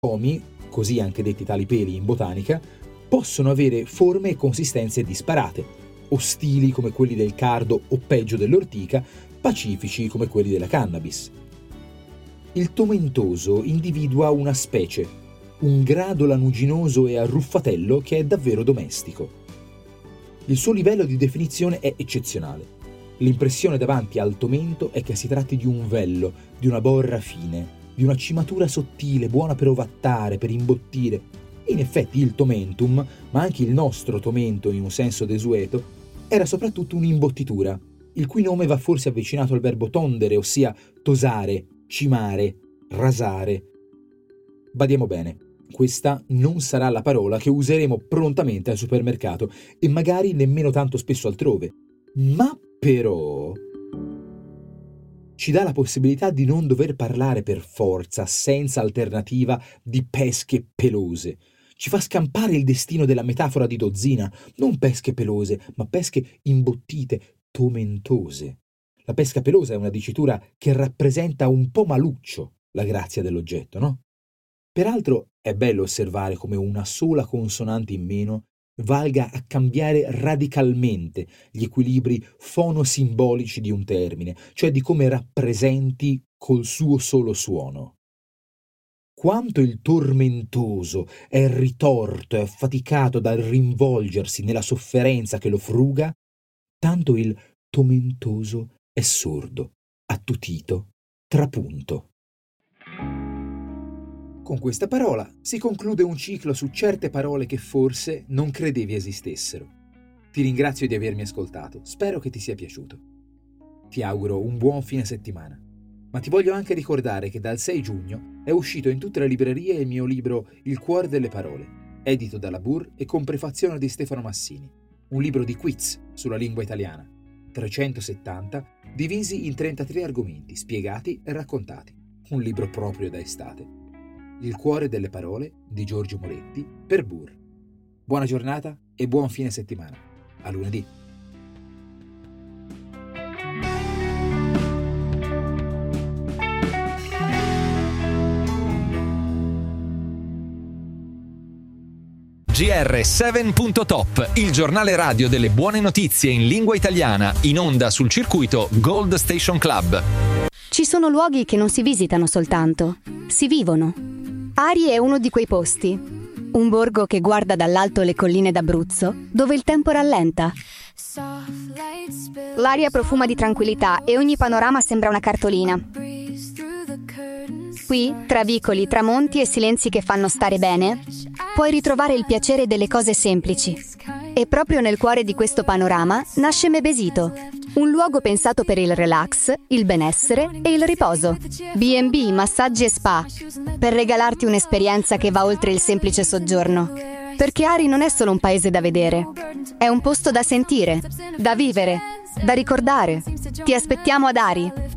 pomi, così anche detti tali peli in botanica, possono avere forme e consistenze disparate, ostili come quelli del cardo o peggio dell'ortica, pacifici come quelli della cannabis. Il tomentoso individua una specie, un grado lanuginoso e arruffatello che è davvero domestico. Il suo livello di definizione è eccezionale. L'impressione davanti al tomento è che si tratti di un vello, di una borra fine, di una cimatura sottile, buona per ovattare, per imbottire. In effetti il tomentum, ma anche il nostro tomento in un senso desueto, era soprattutto un'imbottitura, il cui nome va forse avvicinato al verbo tondere, ossia tosare, cimare, rasare. Badiamo bene, questa non sarà la parola che useremo prontamente al supermercato e magari nemmeno tanto spesso altrove, ma però ci dà la possibilità di non dover parlare per forza, senza alternativa, di pesche pelose. Ci fa scampare il destino della metafora di dozzina, non pesche pelose, ma pesche imbottite, tomentose. La pesca pelosa è una dicitura che rappresenta un po' maluccio la grazia dell'oggetto, no? Peraltro è bello osservare come una sola consonante in meno valga a cambiare radicalmente gli equilibri fonosimbolici di un termine, cioè di come rappresenti col suo solo suono. Quanto il tormentoso è ritorto e affaticato dal rinvolgersi nella sofferenza che lo fruga, tanto il tomentoso è sordo, attutito, trapunto. Con questa parola si conclude un ciclo su certe parole che forse non credevi esistessero. Ti ringrazio di avermi ascoltato, spero che ti sia piaciuto. Ti auguro un buon fine settimana, ma ti voglio anche ricordare che dal 6 giugno è uscito in tutte le librerie il mio libro Il cuore delle parole, edito dalla Bur e con prefazione di Stefano Massini, un libro di quiz sulla lingua italiana, 370, divisi in 33 argomenti, spiegati e raccontati, un libro proprio da estate. Il cuore delle parole di Giorgio Moretti per Bur. Buona giornata e buon fine settimana. A lunedì. GR7.top, il giornale radio delle buone notizie in lingua italiana, in onda sul circuito Gold Station Club. Ci sono luoghi che non si visitano soltanto, si vivono. Ari è uno di quei posti. Un borgo che guarda dall'alto le colline d'Abruzzo, dove il tempo rallenta. L'aria profuma di tranquillità e ogni panorama sembra una cartolina. Qui, tra vicoli, tramonti e silenzi che fanno stare bene, puoi ritrovare il piacere delle cose semplici. E proprio nel cuore di questo panorama nasce Mebesito, un luogo pensato per il relax, il benessere e il riposo. B&B, massaggi e spa, per regalarti un'esperienza che va oltre il semplice soggiorno. Perché Ari non è solo un paese da vedere, è un posto da sentire, da vivere, da ricordare. Ti aspettiamo ad Ari.